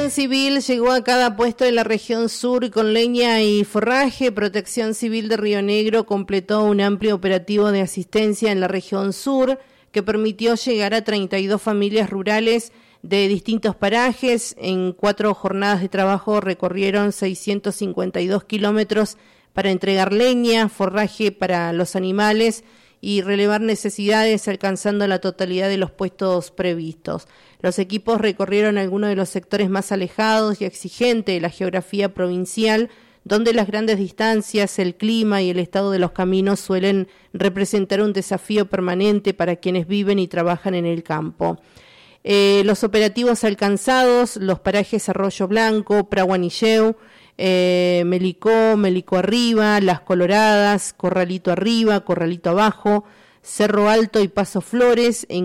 Protección Civil llegó a cada puesto de la región sur con leña y forraje. Protección Civil de Río Negro completó un amplio operativo de asistencia en la región sur que permitió llegar a 32 familias rurales de distintos parajes. En 4 jornadas de trabajo recorrieron 652 kilómetros para entregar leña, forraje para los animales y relevar necesidades, alcanzando la totalidad de los puestos previstos. Los equipos recorrieron algunos de los sectores más alejados y exigentes de la geografía provincial, donde las grandes distancias, el clima y el estado de los caminos suelen representar un desafío permanente para quienes viven y trabajan en el campo. Los operativos alcanzados, los parajes Arroyo Blanco, Praguanilleu, Melicó Arriba, Las Coloradas, Corralito Arriba, Corralito Abajo, Cerro Alto y Paso Flores, en